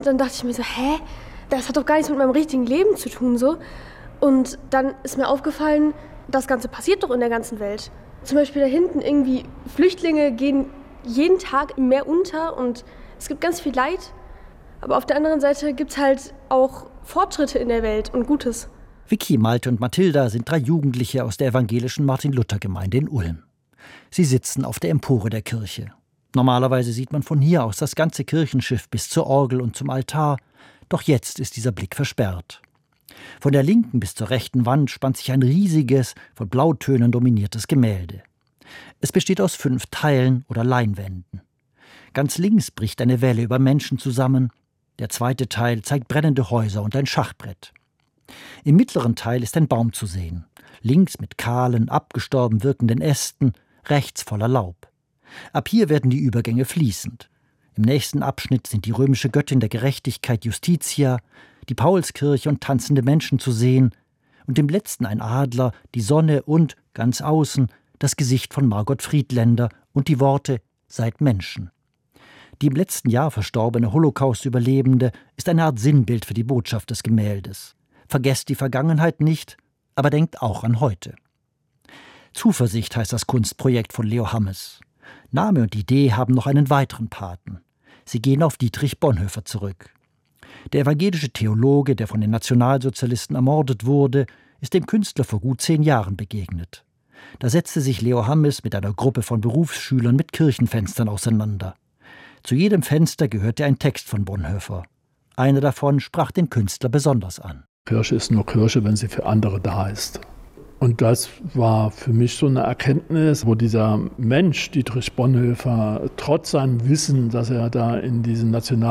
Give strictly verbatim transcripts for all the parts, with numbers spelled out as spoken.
Dann dachte ich mir so, hä, das hat doch gar nichts mit meinem richtigen Leben zu tun, so. Und dann ist mir aufgefallen, das Ganze passiert doch in der ganzen Welt. Zum Beispiel da hinten irgendwie, Flüchtlinge gehen jeden Tag im Meer unter und es gibt ganz viel Leid. Aber auf der anderen Seite gibt es halt auch Fortschritte in der Welt und Gutes. Vicky, Malte und Mathilda sind drei Jugendliche aus der evangelischen Martin-Luther-Gemeinde in Ulm. Sie sitzen auf der Empore der Kirche. Normalerweise sieht man von hier aus das ganze Kirchenschiff bis zur Orgel und zum Altar, doch jetzt ist dieser Blick versperrt. Von der linken bis zur rechten Wand spannt sich ein riesiges, von Blautönen dominiertes Gemälde. Es besteht aus fünf Teilen oder Leinwänden. Ganz links bricht eine Welle über Menschen zusammen. Der zweite Teil zeigt brennende Häuser und ein Schachbrett. Im mittleren Teil ist ein Baum zu sehen. Links mit kahlen, abgestorben wirkenden Ästen, rechts voller Laub. Ab hier werden die Übergänge fließend. Im nächsten Abschnitt sind die römische Göttin der Gerechtigkeit Justitia, die Paulskirche und tanzende Menschen zu sehen und im letzten ein Adler, die Sonne und, ganz außen, das Gesicht von Margot Friedländer und die Worte »Seid Menschen«. Die im letzten Jahr verstorbene Holocaust-Überlebende ist eine Art Sinnbild für die Botschaft des Gemäldes. Vergesst die Vergangenheit nicht, aber denkt auch an heute. Zuversicht heißt das Kunstprojekt von Leo Hammes. Name und Idee haben noch einen weiteren Paten. Sie gehen auf Dietrich Bonhoeffer zurück. Der evangelische Theologe, der von den Nationalsozialisten ermordet wurde, ist dem Künstler vor gut zehn Jahren begegnet. Da setzte sich Leo Hammes mit einer Gruppe von Berufsschülern mit Kirchenfenstern auseinander. Zu jedem Fenster gehörte ein Text von Bonhoeffer. Einer davon sprach den Künstler besonders an. Kirche ist nur Kirche, wenn sie für andere da ist. Und das war für mich so eine Erkenntnis, wo dieser Mensch, Dietrich Bonhoeffer, trotz seinem Wissen, dass er da in diesen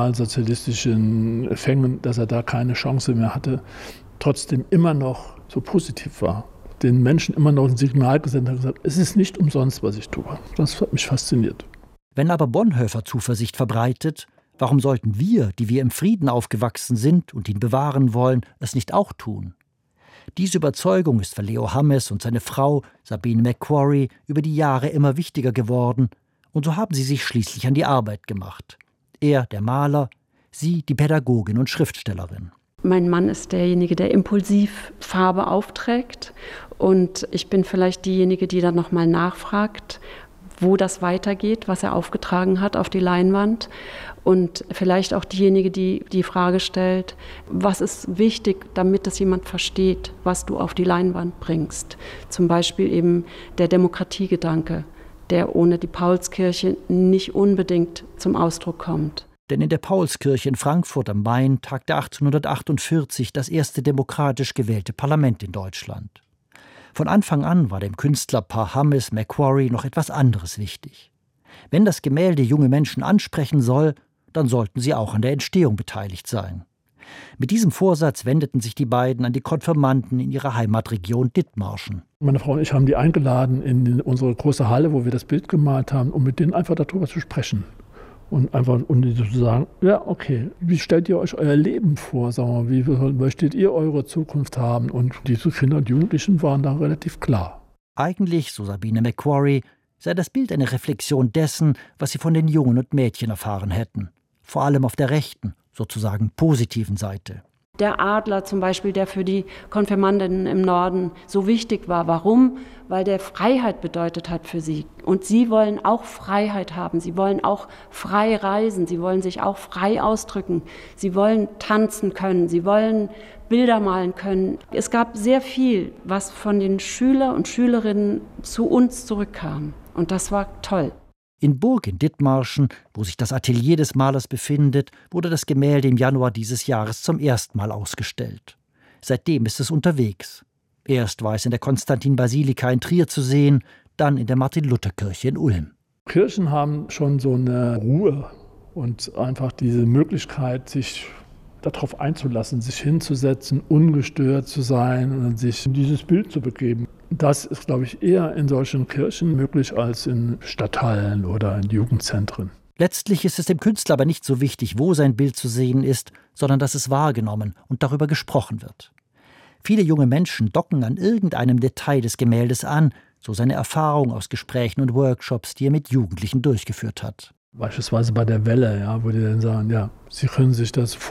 nationalsozialistischen Fängen, dass er da keine Chance mehr hatte, trotzdem immer noch so positiv war. Den Menschen immer noch ein Signal gesendet hat und gesagt, es ist nicht umsonst, was ich tue. Das hat mich fasziniert. Wenn aber Bonhoeffer Zuversicht verbreitet, warum sollten wir, die wir im Frieden aufgewachsen sind und ihn bewahren wollen, es nicht auch tun? Diese Überzeugung ist für Leo Hammes und seine Frau Sabine McQuarrie über die Jahre immer wichtiger geworden und so haben sie sich schließlich an die Arbeit gemacht. Er, der Maler, sie, die Pädagogin und Schriftstellerin. Mein Mann ist derjenige, der impulsiv Farbe aufträgt und ich bin vielleicht diejenige, die dann nochmal nachfragt, wo das weitergeht, was er aufgetragen hat auf die Leinwand. Und vielleicht auch diejenige, die die Frage stellt, was ist wichtig, damit es jemand versteht, was du auf die Leinwand bringst. Zum Beispiel eben der Demokratiegedanke, der ohne die Paulskirche nicht unbedingt zum Ausdruck kommt. Denn in der Paulskirche in Frankfurt am Main tagte achtzehnhundertachtundvierzig das erste demokratisch gewählte Parlament in Deutschland. Von Anfang an war dem Künstlerpaar Hammes McQuarrie noch etwas anderes wichtig. Wenn das Gemälde junge Menschen ansprechen soll, dann sollten sie auch an der Entstehung beteiligt sein. Mit diesem Vorsatz wendeten sich die beiden an die Konfirmanden in ihrer Heimatregion Dithmarschen. Meine Frau und ich haben die eingeladen in unsere große Halle, wo wir das Bild gemalt haben, um mit denen einfach darüber zu sprechen. Und einfach, um zu sagen, ja, okay, wie stellt ihr euch euer Leben vor? Sagen wir, wie möchtet ihr eure Zukunft haben? Und diese Kinder und Jugendlichen waren da relativ klar. Eigentlich, so Sabine McQuarrie, sei das Bild eine Reflexion dessen, was sie von den Jungen und Mädchen erfahren hätten. Vor allem auf der rechten, sozusagen positiven Seite. Der Adler zum Beispiel, der für die Konfirmandinnen im Norden so wichtig war. Warum? Weil der Freiheit bedeutet hat für sie. Und sie wollen auch Freiheit haben. Sie wollen auch frei reisen. Sie wollen sich auch frei ausdrücken. Sie wollen tanzen können. Sie wollen Bilder malen können. Es gab sehr viel, was von den Schülern und Schülerinnen zu uns zurückkam. Und das war toll. In Burg in Dithmarschen, wo sich das Atelier des Malers befindet, wurde das Gemälde im Januar dieses Jahres zum ersten Mal ausgestellt. Seitdem ist es unterwegs. Erst war es in der Konstantin-Basilika in Trier zu sehen, dann in der Martin-Luther-Kirche in Ulm. Kirchen haben schon so eine Ruhe und einfach diese Möglichkeit, sich darauf einzulassen, sich hinzusetzen, ungestört zu sein und sich in dieses Bild zu begeben. Das ist, glaube ich, eher in solchen Kirchen möglich als in Stadthallen oder in Jugendzentren. Letztlich ist es dem Künstler aber nicht so wichtig, wo sein Bild zu sehen ist, sondern dass es wahrgenommen und darüber gesprochen wird. Viele junge Menschen docken an irgendeinem Detail des Gemäldes an, so seine Erfahrung aus Gesprächen und Workshops, die er mit Jugendlichen durchgeführt hat. Beispielsweise bei der Welle, ja, wo die dann sagen, ja, Sie können sich das